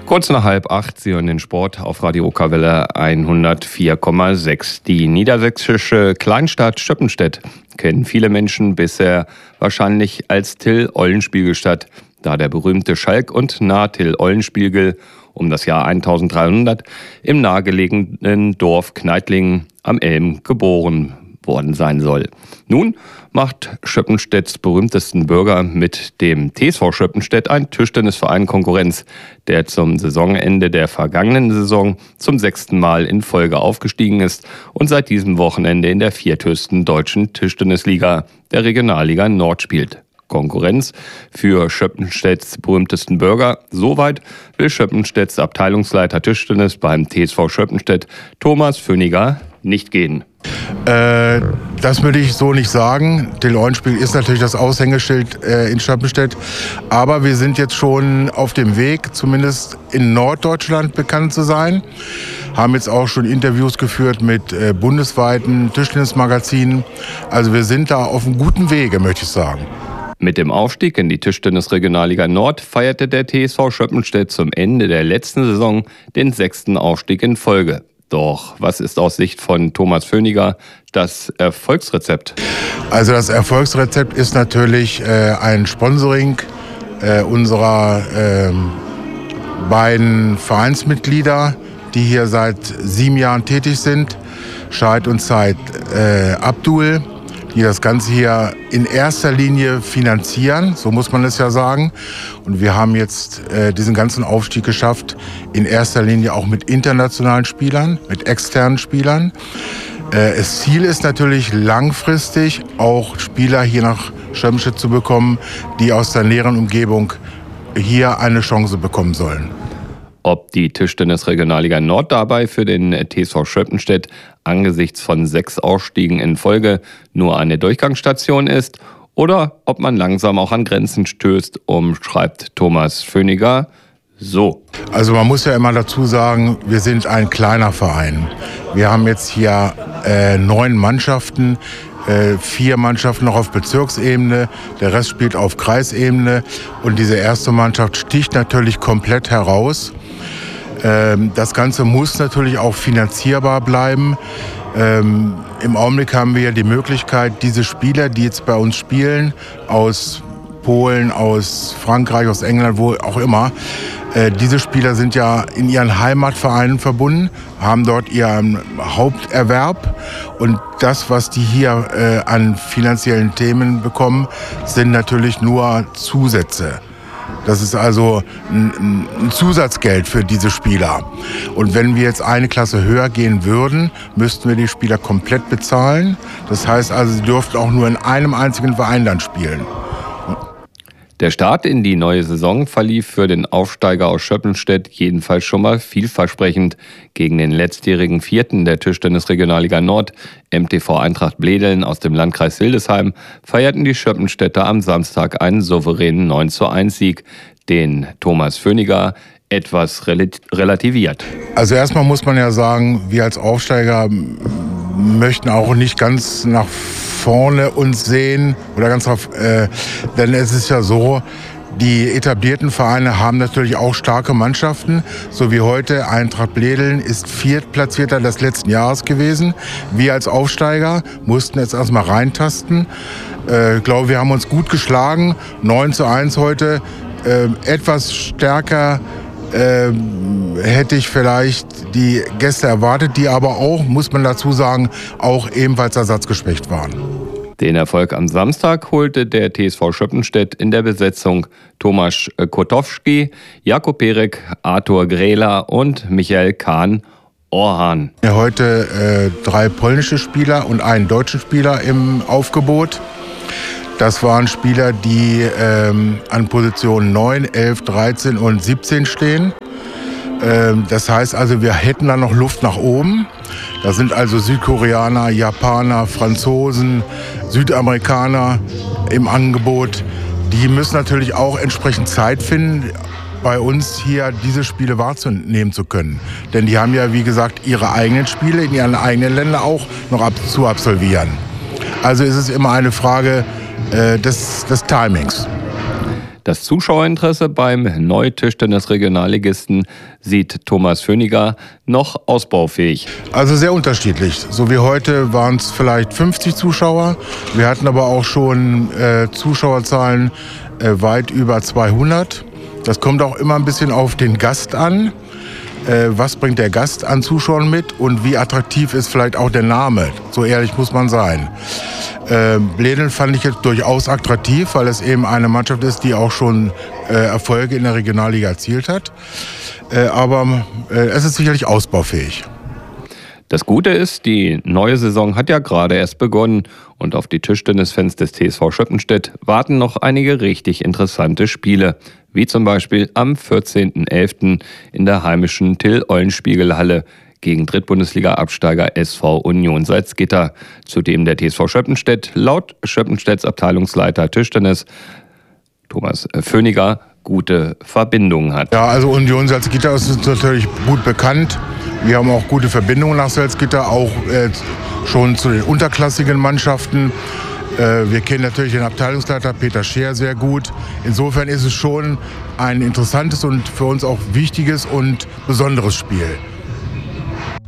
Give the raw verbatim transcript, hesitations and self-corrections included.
Kurz nach halb acht, Sie hören den Sport auf Radio Okerwelle hundertvier Komma sechs. Die niedersächsische Kleinstadt Schöppenstedt kennen viele Menschen bisher wahrscheinlich als Till-Eulenspiegel-Stadt, da der berühmte Schalk- und Nah-Till-Eulenspiegel um das Jahr eintausenddreihundert im nahegelegenen Dorf Kneitlingen am Elm geboren worden sein soll. Nun macht Schöppenstedts berühmtesten Bürger mit dem T S V Schöppenstedt ein Tischtennisverein Konkurrenz, der zum Saisonende der vergangenen Saison zum sechsten Mal in Folge aufgestiegen ist und seit diesem Wochenende in der vierthöchsten deutschen Tischtennisliga, der Regionalliga Nord, spielt. Konkurrenz für Schöppenstedts berühmtesten Bürger. Soweit will Schöppenstedts Abteilungsleiter Tischtennis beim T S V Schöppenstedt, Thomas Föniger, nicht gehen. Äh, das würde ich so nicht sagen. Till-Eulenspiegel ist natürlich das Aushängeschild äh, in Schöppenstedt. Aber wir sind jetzt schon auf dem Weg, zumindest in Norddeutschland bekannt zu sein. Haben jetzt auch schon Interviews geführt mit äh, bundesweiten Tischtennismagazinen. Also wir sind da auf einem guten Wege, möchte ich sagen. Mit dem Aufstieg in die Tischtennis-Regionalliga Nord feierte der T S V Schöppenstedt zum Ende der letzten Saison den sechsten Aufstieg in Folge. Doch was ist aus Sicht von Thomas Föniger das Erfolgsrezept? Also das Erfolgsrezept ist natürlich äh, ein Sponsoring äh, unserer äh, beiden Vereinsmitglieder, die hier seit sieben Jahren tätig sind, Scheid und Said äh, Abdul, die das Ganze hier in erster Linie finanzieren, so muss man es ja sagen. Und wir haben jetzt äh, diesen ganzen Aufstieg geschafft, in erster Linie auch mit internationalen Spielern, mit externen Spielern. Äh, das Ziel ist natürlich langfristig auch Spieler hier nach Schöppenstedt zu bekommen, die aus der näheren Umgebung hier eine Chance bekommen sollen. Ob die Tischtennis-Regionalliga Nord dabei für den T S V Schöppenstedt angesichts von sechs Aufstiegen in Folge nur eine Durchgangsstation ist oder ob man langsam auch an Grenzen stößt, umschreibt Thomas Föniger so. Also man muss ja immer dazu sagen, wir sind ein kleiner Verein. Wir haben jetzt hier äh, neun Mannschaften, äh, vier Mannschaften noch auf Bezirksebene, der Rest spielt auf Kreisebene und diese erste Mannschaft sticht natürlich komplett heraus. Das Ganze muss natürlich auch finanzierbar bleiben. Ähm, Im Augenblick haben wir ja die Möglichkeit, diese Spieler, die jetzt bei uns spielen, aus Polen, aus Frankreich, aus England, wo auch immer, äh, diese Spieler sind ja in ihren Heimatvereinen verbunden, haben dort ihren Haupterwerb und das, was die hier äh, an finanziellen Themen bekommen, sind natürlich nur Zusätze. Das ist also ein, ein Zusatzgeld für diese Spieler. Und wenn wir jetzt eine Klasse höher gehen würden, müssten wir die Spieler komplett bezahlen. Das heißt also, sie dürften auch nur in einem einzigen Verein dann spielen. Der Start in die neue Saison verlief für den Aufsteiger aus Schöppenstedt jedenfalls schon mal vielversprechend. Gegen den letztjährigen Vierten der Tischtennis-Regionalliga Nord, M T V Eintracht Bledeln aus dem Landkreis Hildesheim, feierten die Schöppenstädter am Samstag einen souveränen neun zu eins Sieg, den Thomas Föniger etwas relativiert. Also erstmal muss man ja sagen, wir als Aufsteiger möchten auch nicht ganz nach vorne uns sehen oder ganz auf, äh, denn es ist ja so, die etablierten Vereine haben natürlich auch starke Mannschaften, so wie heute Eintracht Bledeln ist Viertplatzierter des letzten Jahres gewesen. Wir als Aufsteiger mussten jetzt erstmal reintasten. Äh, ich glaube, wir haben uns gut geschlagen, neun zu eins heute, äh, etwas stärker äh, hätte ich vielleicht die Gäste erwartet, die aber auch, muss man dazu sagen, auch ebenfalls ersatzgeschwächt waren. Den Erfolg am Samstag holte der T S V Schöppenstedt in der Besetzung Tomasz Kotowski, Jakub Perek, Artur Grela und Michael Kahn-Orhan. Ja, heute äh, drei polnische Spieler und einen deutschen Spieler im Aufgebot. Das waren Spieler, die ähm, an Positionen neun, elf, dreizehn und siebzehn stehen. Ähm, das heißt also, wir hätten da noch Luft nach oben. Da sind also Südkoreaner, Japaner, Franzosen, Südamerikaner im Angebot. Die müssen natürlich auch entsprechend Zeit finden, bei uns hier diese Spiele wahrzunehmen zu können. Denn die haben ja, wie gesagt, ihre eigenen Spiele in ihren eigenen Ländern auch noch ab, zu absolvieren. Also ist es immer eine Frage äh, des, des Timings. Das Zuschauerinteresse beim Neu-Tischtennis-Regionalligisten sieht Thomas Föniger noch ausbaufähig. Also sehr unterschiedlich. So wie heute waren es vielleicht fünfzig Zuschauer. Wir hatten aber auch schon äh, Zuschauerzahlen äh, weit über zweihundert. Das kommt auch immer ein bisschen auf den Gast an. Äh, was bringt der Gast an Zuschauern mit und wie attraktiv ist vielleicht auch der Name. So ehrlich muss man sein. Äh, Bledel fand ich jetzt durchaus attraktiv, weil es eben eine Mannschaft ist, die auch schon äh, Erfolge in der Regionalliga erzielt hat. Äh, aber äh, es ist sicherlich ausbaufähig. Das Gute ist, die neue Saison hat ja gerade erst begonnen und auf die Tischtennisfans des T S V Schöppenstedt warten noch einige richtig interessante Spiele, wie zum Beispiel am vierzehnten elften in der heimischen Till-Eulenspiegel-Halle gegen Drittbundesliga-Absteiger S V Union Salzgitter, zu dem der T S V Schöppenstedt laut Schöppenstedts Abteilungsleiter Tischtennis Thomas Föniger gute Verbindungen hat. Ja, also Union Salzgitter ist uns natürlich gut bekannt. Wir haben auch gute Verbindungen nach Salzgitter, auch äh, schon zu den unterklassigen Mannschaften. Äh, wir kennen natürlich den Abteilungsleiter Peter Scheer sehr gut. Insofern ist es schon ein interessantes und für uns auch wichtiges und besonderes Spiel.